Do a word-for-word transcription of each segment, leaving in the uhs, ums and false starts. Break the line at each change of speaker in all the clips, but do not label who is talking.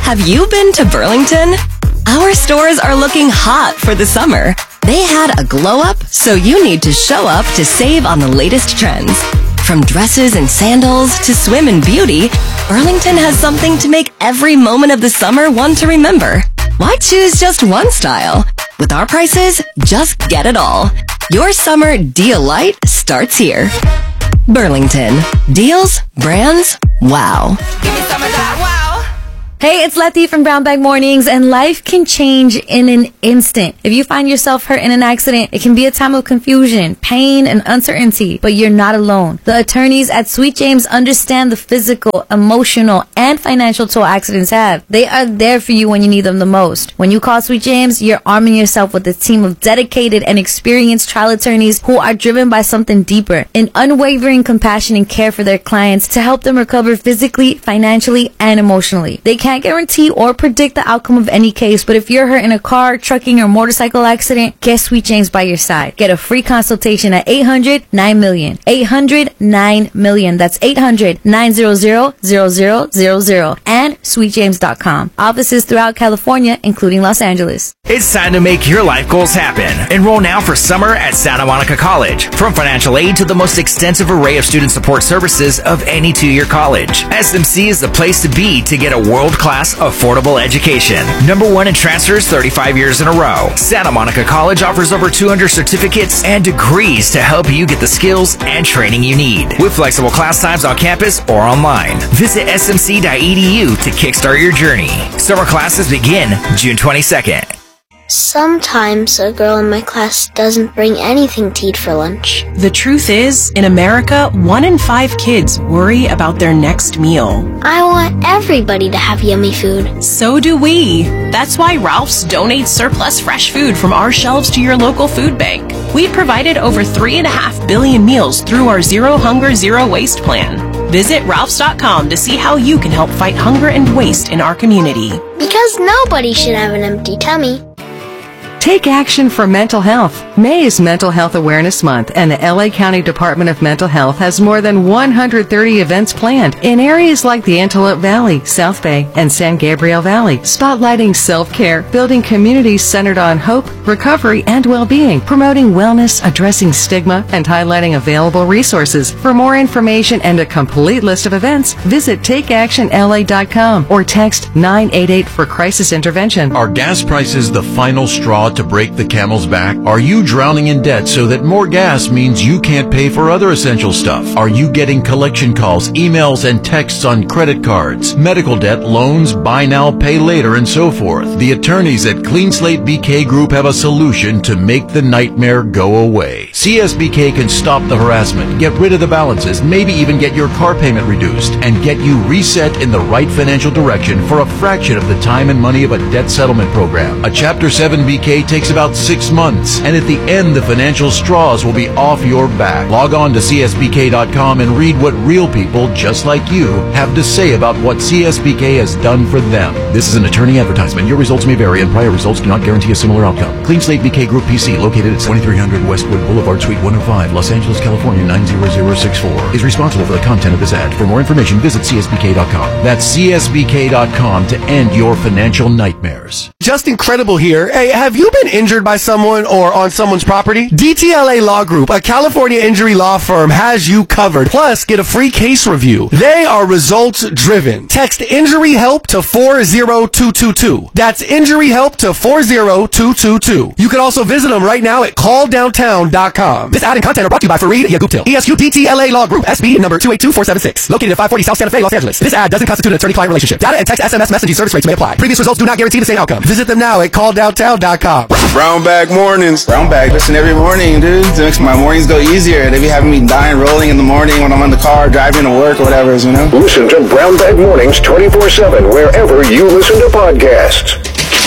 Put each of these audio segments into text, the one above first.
Have you been to Burlington? Our stores are looking hot for the summer. They had a glow up, so you need to show up to save on the latest trends. From dresses and sandals to swim and beauty, Burlington has something to make every moment of the summer one to remember. Why choose just one style? With our prices, just get it all. Your summer deal light starts here. Burlington. Deals, brands, wow.
Give me some of that, wow.
Hey, it's Letty from Brown Bag Mornings, and life can change in an instant. If you find yourself hurt in an accident, it can be a time of confusion, pain, and uncertainty, but you're not alone. The attorneys at Sweet James understand the physical, emotional, and financial toll accidents have. They are there for you when you need them the most. When you call Sweet James, you're arming yourself with a team of dedicated and experienced trial attorneys who are driven by something deeper, an unwavering compassion and care for their clients to help them recover physically, financially, and emotionally. They can't guarantee or predict the outcome of any case, but if you're hurt in a car, trucking, or motorcycle accident, get Sweet James by your side. Get a free consultation at eight hundred nine million. eight hundred nine million. That's eight hundred nine hundred zero zero zero zero and sweet james dot com. Offices throughout California, including Los Angeles.
It's time to make your life goals happen. Enroll now for summer at Santa Monica College. From financial aid to the most extensive array of student support services of any two-year college, S M C is the place to be to get a world-class, affordable education. Number one in transfers thirty-five years in a row. Santa Monica College offers over two hundred certificates and degrees to help you get the skills and training you need. With flexible class times on campus or online. Visit S M C dot E D U to kickstart your journey. Summer classes begin June twenty-second.
Sometimes a girl in my class doesn't bring anything to eat for lunch.
The truth is, in America, one in five kids worry about their next meal.
I want everybody to have yummy food.
So do we. That's why Ralph's donates surplus fresh food from our shelves to your local food bank. We've provided over three and a half billion meals through our Zero Hunger, Zero Waste plan. Visit ralphs dot com to see how you can help fight hunger and waste in our community.
Because nobody should have an empty tummy.
Take action for mental health. May is Mental Health Awareness Month, and the L A County Department of Mental Health has more than one hundred thirty events planned in areas like the Antelope Valley, South Bay, and San Gabriel Valley, spotlighting self-care, building communities centered on hope, recovery, and well-being, promoting wellness, addressing stigma, and highlighting available resources. For more information and a complete list of events, visit take action L A dot com or text nine eight eight for crisis intervention.
Are gas prices the final straw to break the camel's back? Are you drowning in debt so that more gas means you can't pay for other essential stuff? Are you getting collection calls, emails, and texts on credit cards, medical debt, loans, buy now, pay later, and so forth? The attorneys at Clean Slate B K Group have a solution to make the nightmare go away. C S B K can stop the harassment, get rid of the balances, maybe even get your car payment reduced, and get you reset in the right financial direction for a fraction of the time and money of a debt settlement program. A Chapter seven B K takes about six months, and at the end, the financial straws will be off your back. Log on to C S B K dot com and read what real people just like you have to say about what C S B K has done for them. This is an attorney advertisement. Your results may vary, and prior results do not guarantee a similar outcome. Clean Slate B K Group P C, located at twenty-three hundred Westwood Boulevard, Suite one oh five, Los Angeles, California nine zero zero six four, is responsible for the content of this ad. For more information, visit C S B K dot com. That's C S B K dot com to end your financial nightmares.
Just Incredible here. Hey, have you been injured by someone or on someone's property? D T L A Law Group, a California injury law firm, has you covered. Plus, get a free case review. They are results driven. Text injury help to four zero two two two. That's injury help to four zero two two two. You can also visit them right now at call downtown dot com. This ad and content are brought to you by Fareed Yaguptil, E S Q D T L A Law Group, S B number two eight two four seven six, located at five forty South Santa Fe, Los Angeles. This ad doesn't constitute an attorney-client relationship. Data and text S M S messaging service rates may apply. Previous results do not guarantee the same outcome. Visit them now at call downtown dot com.
Brown Bag Mornings. Brown Bag, listen every morning, dude. It makes my mornings go easier. They be having me dying rolling in the morning when I'm in the car driving to work or whatever, you know?
Listen to Brown Bag Mornings twenty-four seven wherever you listen to podcasts.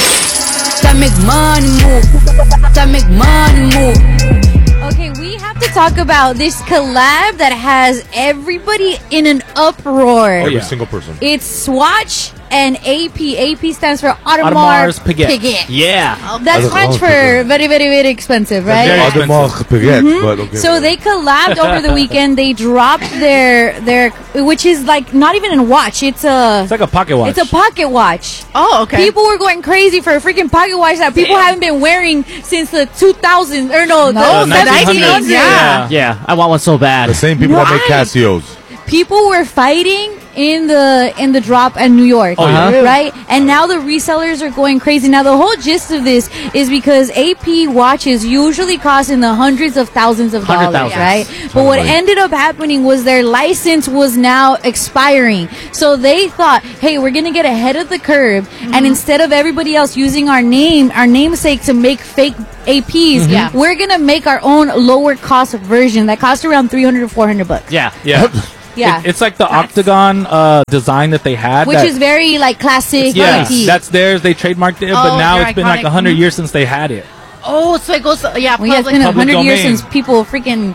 That make money move. That make money move.
Okay, we have to talk about this collab that has everybody in an uproar.
Every yeah. single person.
It's Swatch and A P. A P stands for Audemars
Audemars Piguet.
Piguet.
Yeah.
That's French for very, very, very expensive, right?
Audemars Piguet,
Mhm.
but okay.
So they collabed over the weekend. They dropped their their, which is like not even a watch. It's a
It's like a pocket watch.
It's a pocket watch.
Oh, okay.
People were going crazy for a freaking pocket watch that people haven't been wearing since the two thousands or no,
No,
the
the
nineteen hundreds.
Yeah.
Yeah, I want one so bad.
The same people that make
Right.
Casios.
People were fighting in the in the drop in New York,
Oh, yeah?
right? And now the resellers are going crazy. Now the whole gist of this is because A P watches usually cost in the hundreds of thousands of
Hundred
dollars,
thousands.
right? But what ended up happening was their license was now expiring. So they thought, hey, we're gonna get ahead of the curve, and instead of everybody else using our name, our namesake to make fake A Ps,
Yeah.
we're gonna make our own lower cost version that costs around three hundred to four hundred bucks.
Yeah.
Yeah.
It- it's like the octagon uh, design that they had.
Which
that-
is very like classic.
yeah,
antique.
that's theirs. They trademarked it, but
Oh,
now
they're
it's been like
iconic.
a hundred
Mhm.
years since they had it.
Oh, so it goes. Yeah,
Well, yeah, it's been a
Public
hundred years
domain.
since people freaking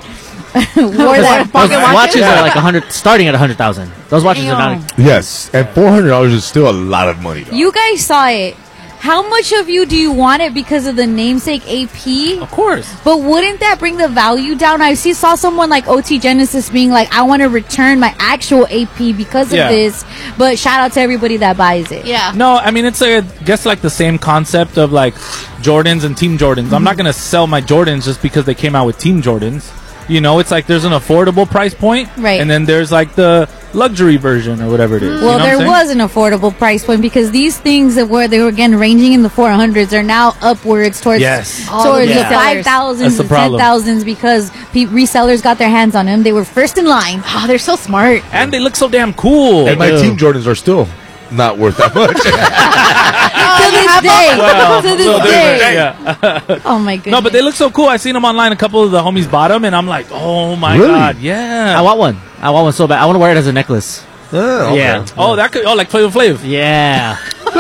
wore that.
Those
Pocket
watches
watches?
are like a hundred, starting at a hundred thousand. Those watches are not.
Yes, and four hundred dollars is still a lot of money. Though.
You guys saw it. How much of you do you want it because of the namesake A P?
Of course.
But wouldn't that bring the value down? I see saw someone like O T Genesis being like, I want to return my actual A P because of
Yeah.
this. But shout out to everybody that buys it.
Yeah.
No, I mean it's a, I guess like the same concept of like Jordans and Team Jordans. I'm not gonna sell my Jordans just because they came out with Team Jordans. You know, it's like there's an affordable price point,
Right.
And then there's like the luxury version or whatever it is.
Well,
you know
there
what I'm saying?
was an affordable price point because these things that were they were again ranging in the four hundreds are now upwards towards
Yes.
towards
Yeah.
the five thousands,
That's the
the ten
problem.
thousands because pe- resellers got their hands on them. They were first in line.
Oh, they're so smart.
And they look so damn cool.
And my
Ew.
Team Jordans are still not worth that much.
to this day,
Well,
to this
well,
day.
there- yeah.
Oh my goodness!
No, but they look so cool. I seen them online. A couple of the homies bought them, and I'm like, oh my
Really?
god, yeah.
I want one. I want one so bad. I want to wear it as a neckless.
Oh, okay.
Yeah.
Oh, that could. Oh, like Flavor Flav.
Yeah.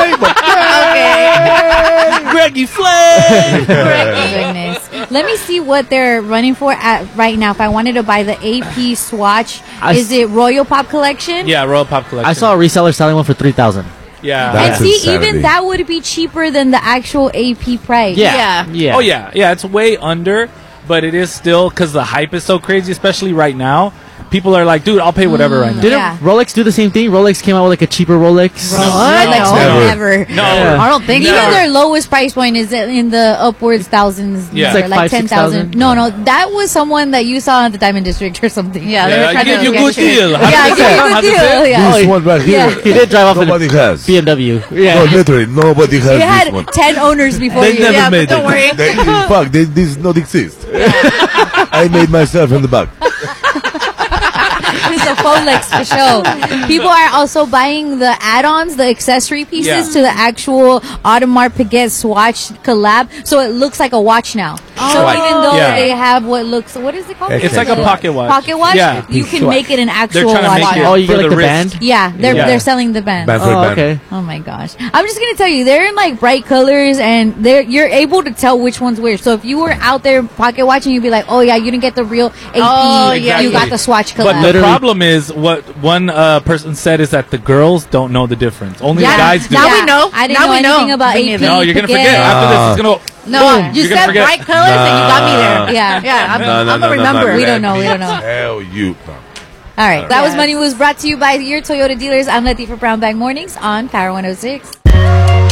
Greggy Flav.
Oh, goodness. Let me see what they're running for at right now. If I wanted to buy the A P swatch,
I
is
s-
it Royal Pop Collection?
Yeah, Royal Pop Collection.
I saw a reseller selling one for three thousand.
Yeah.
And
That's
see,
insanity.
even that would be cheaper than the actual A P price.
Yeah.
Yeah.
Yeah.
Oh yeah, yeah. It's way under, but it is still because the hype is so crazy, especially right now. People are like, dude, I'll pay whatever right now.
Didn't
Yeah.
Rolex do the same thing? Rolex came out with like a cheaper Rolex.
What?
No.
Never.
No.
Yeah.
I don't think
Even
so.
their lowest price point is in the upwards thousands.
Yeah.
number,
It's like five,
ten
six
thousand.
thousand?
No, no, that was someone that you saw at the Diamond District or something.
Yeah, they
Yeah,
were
I
trying
give
to
you a
get
good
you.
deal.
Yeah, I give you a good deal. Yeah.
This one right here,
Yeah.
He did drive off in
nobody
a
has.
B M W.
No,
Yeah.
literally, nobody has
It
this
had
one.
ten owners before
They
you.
never
Yeah, but
made
don't
it.
worry.
They, fuck, they, this not exist. I made myself in the back.
It's a Folex for sure. People are also buying the add-ons, the accessory pieces
Yeah.
to the actual Audemars Piguet swatch collab, so it looks like a watch now. So
Swatch.
even though
Yeah.
they have what looks, what is it called?
It's like a pocket watch.
Pocket watch.
Yeah.
You can
Swatch.
make it an
They're
actual
trying to
watch.
make it
Oh, you
for
get like
the
the
wrist.
band?
Yeah, they're
Yeah.
they're selling the band.
Band for
Oh,
band.
okay.
Oh my gosh! I'm just gonna tell you, they're in like bright colors, and they're you're able to tell which one's which. So if you were out there pocket watching, you'd be like, "Oh yeah, you didn't get the real A P.
Oh, yeah,
you
Exactly.
got the swatch collab."
But the
Literally.
problem is, what one uh, person said is that the girls don't know the difference. Only
Yeah.
the guys do.
Now we know.
I didn't
Now
know
we know.
anything about
Me
A P.
neither.
No, you're gonna
Piguet.
forget. After this, it's gonna go.
No,
boom,
you
you're gonna
said
forget.
bright colors and you got me there.
Yeah.
Yeah, I'm,
No, no,
I'm
no,
gonna
no,
remember.
no,
We don't know, we don't know.
Hell you. No.
All right, that was
Yes.
Money Was brought to you by your Toyota dealers. I'm Letty for Brown Bag Mornings on Power one oh six.